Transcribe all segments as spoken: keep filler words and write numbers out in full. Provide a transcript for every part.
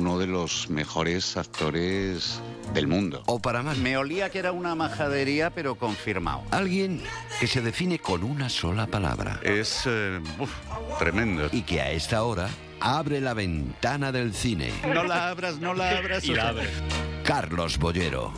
uno de los mejores actores del mundo. O para más, Me olía que era una majadería, pero confirmado. alguien que se define con una sola palabra Es eh, uf, tremendo. y que a esta hora abre la ventana del cine. No la abras, no la abras. Y la abres. Carlos Bollero.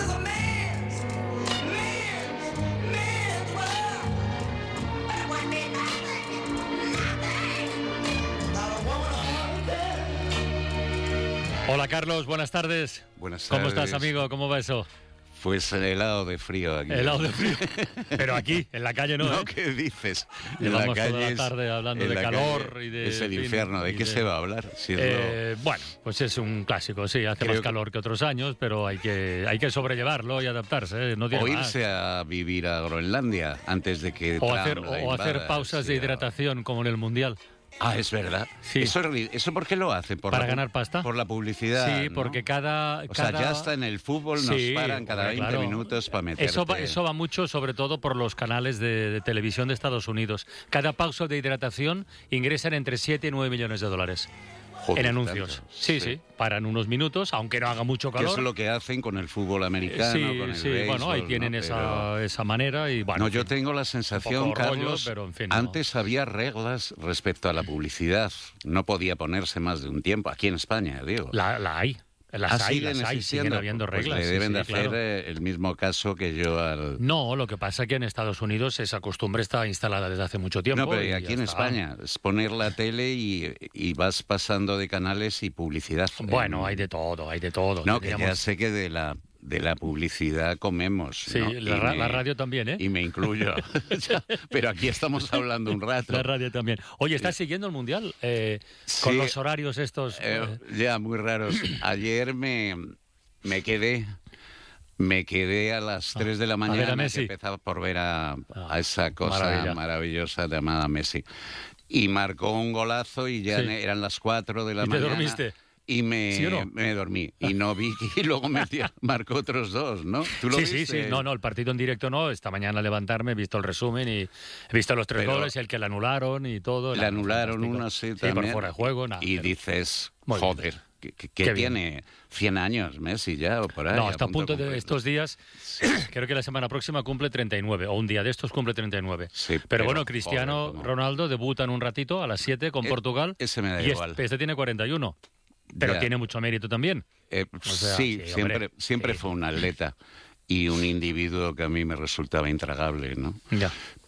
Hola Carlos, buenas tardes. Buenas ¿Cómo tardes. estás, amigo? ¿Cómo va eso? Pues helado de frío aquí. Helado de frío. Pero aquí, en la calle no, No, ¿eh? ¿qué dices? En Llevamos la toda la calle es- tarde hablando en de la calor calle y de... Es el en fin, infierno. ¿De y qué se va a hablar? Si es lo- Eh, bueno, pues es un clásico, sí, hace Creo más que- calor que otros años, pero hay que, hay que sobrellevarlo y adaptarse, ¿eh? No tiene O más. irse a vivir a Groenlandia antes de que O Trump hacer, la o hacer invada, pausas sí, de o- hidratación como en el Mundial. Ah, es verdad. Sí. ¿Eso, es ri- ¿Eso por qué lo hacen? ¿Por ¿Para la pu- ganar pasta? Por la publicidad. Sí, ¿no? porque cada... O sea, cada- ya hasta en el fútbol nos Sí, paran cada hombre, veinte claro. minutos para meterte. Eso va, eso va mucho, sobre todo por los canales de, de televisión de Estados Unidos. Cada pausa de hidratación ingresan entre siete y nueve millones de dólares Joder, en anuncios. tanto. Sí, sí, paran unos minutos, aunque no haga mucho Que calor. eso es lo que hacen con el fútbol Eh, americano, sí, con el sí, béisbol, bueno, ahí tienen ¿no? esa, Pero- esa manera y bueno. No, en yo fin. tengo la sensación, Un poco rollo, Carlos, pero, en fin, no. antes había reglas respecto a la publicidad. No podía ponerse más de un tiempo, aquí en España, digo. La, la hay, las Ah, hay, siguen las hay, existiendo. siguen habiendo Pues reglas. le sí, deben sí, de hacer claro. eh, el mismo caso que yo al... No, lo que pasa es que en Estados Unidos esa costumbre está instalada desde hace mucho tiempo. No, pero y y aquí ya en está. España es poner la tele y, y vas pasando de canales y publicidad. Bueno, Eh, hay de todo, hay de todo. No, que ya Tendríamos- sé que de la de la publicidad comemos. Sí, ¿no? la, Y ra- me- la radio también, ¿eh? Y me incluyo. Pero aquí estamos hablando un rato. La radio también. Oye, ¿estás siguiendo el Mundial? Eh, Con Sí. los horarios estos... Eh, eh, ya, muy raros. Ayer me, me quedé... Me quedé a las tres de la a ver a mañana, Messi. que empezaba por ver a, Ah, a esa cosa maravilla. maravillosa llamada Messi. Y marcó un golazo y ya Sí. ne- eran las cuatro de la ¿Y te mañana. dormiste? Y me, ¿Sí o no? me dormí. Y no vi y luego metió, marcó otros dos, ¿no? ¿Tú lo Sí, sí, viste? sí. No, no, el partido en directo no. Esta mañana al levantarme he visto el resumen y he visto los tres Pero- goles y el que le anularon y todo. Le Nada, anularon fantástico. uno, sí, Sí, por también. fuera de juego, nada. Y pero- dices, Muy bien. joder, que, que- que Qué bien. tiene cien años Messi ya o por ahí. No, está a punto de cumplir. estos días. Creo que la semana próxima cumple treinta y nueve, o un día de estos cumple treinta y nueve. Sí, pero, pero, bueno, Cristiano joder, cómo- Ronaldo debuta en un ratito a las siete con Eh, Portugal. ese me da y igual. Este, este tiene cuarenta y uno. Pero Ya. tiene mucho mérito también. Eh, sea, sí, sí, siempre, hombre, siempre sí. fue un atleta y un individuo que a mí me resultaba intragable, ¿no? Ya.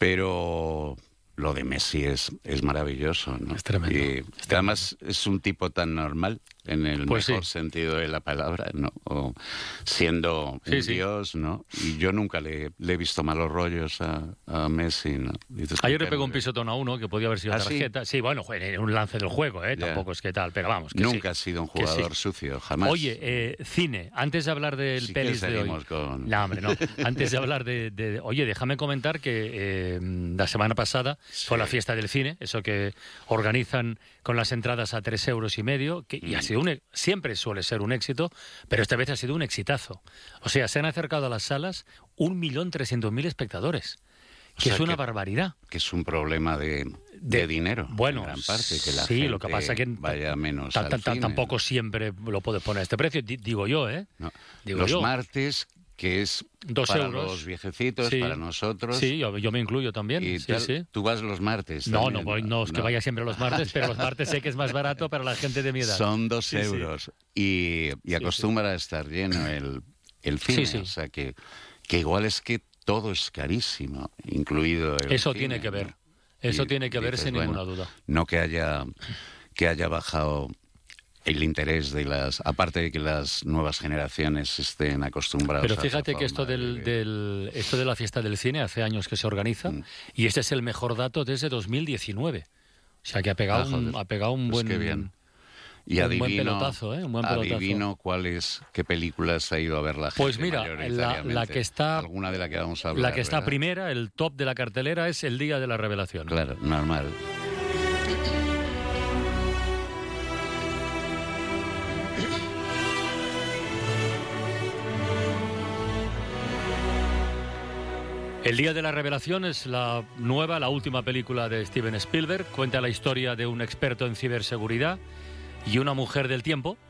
Pero lo de Messi es, es maravilloso, ¿no? Es tremendo, Y es además es un tipo tan normal en el Pues mejor sí. sentido de la palabra, ¿no? O siendo Sí, un sí. dios, ¿no? Y yo nunca le, le he visto malos rollos a, a Messi, ¿no? Dices, Ayer le qué pegó un bueno. pisotón a uno que podía haber sido ¿Ah, sí? tarjeta. Sí, bueno, fue en un lance del juego, ¿eh? Ya. Tampoco es que tal, pero vamos. Que Nunca sí. ha sido un Que sí. jugador sucio, jamás. Oye, eh, cine, antes de hablar del Sí que pelis de hoy. seguimos con- No, hombre, no. Antes de hablar de, de- Oye, déjame comentar que eh, la semana pasada fue la fiesta del cine, eso que organizan con las entradas a tres euros y medio, que, y ha sido un, e- siempre suele ser un éxito, pero esta vez ha sido un exitazo. O sea, se han acercado a las salas un millón trescientos mil espectadores, O que sea es una que- barbaridad. que es un problema de, de, De- dinero, bueno, en gran parte, que la sí, gente lo que pasa que vaya menos Ta- al ta- ta- cine, tampoco ¿no? siempre lo puedes poner a este precio, di- digo yo, ¿eh? No. Digo Los yo. martes, que es Dos para euros. los viejecitos, Sí. para nosotros. Sí, yo, yo me incluyo también. y sí, tal. sí. Tú vas los martes. No, también, no, voy, no es que vaya siempre los martes, pero los martes sé que es más barato para la gente de mi edad. Son dos Sí, sí. euros. Y, y acostumbra a estar lleno el, el cine. Sí, sí. O sea que, que igual es que todo es carísimo, incluido el Eso cine, tiene que ver. ¿no? Eso Y tiene que ver dices, sin bueno, ninguna duda. No que haya, que haya bajado el interés de las... Aparte de que las nuevas generaciones estén acostumbradas Pero a esa fíjate que esto forma de del, vivir. del- esto de la fiesta del cine hace años que se organiza Mm. y este es el mejor dato desde dos mil diecinueve. O sea que ha pegado, Ah, un, joder. ha pegado un Pues buen... qué bien. Y un buen adivino, pelotazo, ¿eh? Un buen pelotazo. adivino cuáles, qué películas ha ido a ver la gente. Pues mira, la- la mayoritariamente. que está- Alguna de la que vamos a hablar. La que está ¿verdad? primera, el top de la cartelera, es El Día de la Revelación. Claro, normal. El Día de la Revelación es la nueva, la última película de Steven Spielberg. Cuenta la historia de un experto en ciberseguridad y una mujer del tiempo